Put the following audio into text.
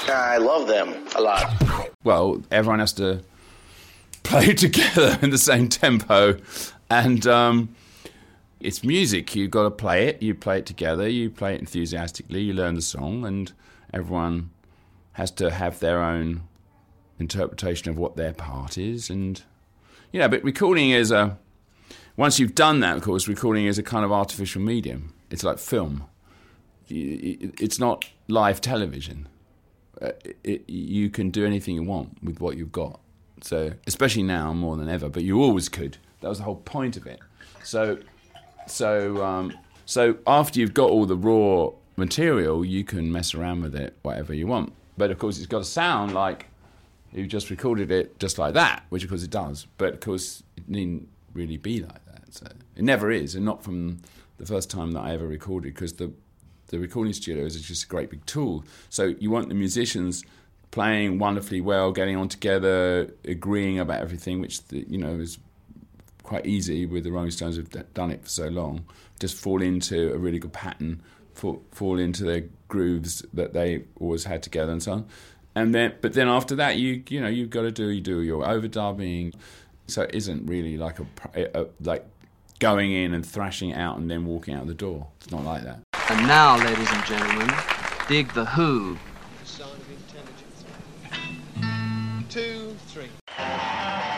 I love them a lot. Well, everyone has to play together in the same tempo, and it's music. You've got to play it. You play it together. You play it enthusiastically. You learn the song, and everyone has to have their own interpretation of what their part is. And but recording is once you've done that, of course, recording is a kind of artificial medium. It's like film. It's not live television. You can do anything you want with what you've got. So, especially now more than ever, but you always could. That was the whole point of it. So after you've got all the raw material, you can mess around with it whatever you want. But of course, it's got to sound like you just recorded it just like that, which of course it does. But of course, it needn't really be like that. So it never is, and not from the first time that I ever recorded, because the recording studio is just a great big tool. So you want the musicians playing wonderfully well, getting on together, agreeing about everything, which is quite easy with the Rolling Stones have done it for so long. Just fall into a really good pattern, fall into their grooves that they always had together and so on. But then after that, you've got to do your overdubbing. So it isn't really like like going in and thrashing it out and then walking out the door. It's not like that. And now, ladies and gentlemen, dig the Who. The sound of intelligence. 2, 3.